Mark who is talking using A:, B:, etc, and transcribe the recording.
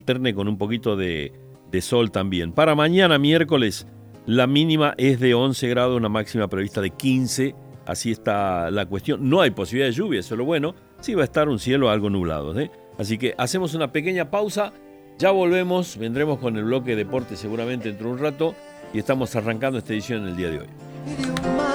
A: alterne con un poquito de sol también. Para mañana, miércoles, la mínima es de 11 grados, una máxima prevista de 15. Así está la cuestión. No hay posibilidad de lluvia, eso es lo bueno. Sí va a estar un cielo algo nublado, ¿eh? Así que hacemos una pequeña pausa. Ya volvemos, vendremos con el bloque de deporte seguramente dentro de un rato. Y estamos arrancando esta edición en el día de hoy.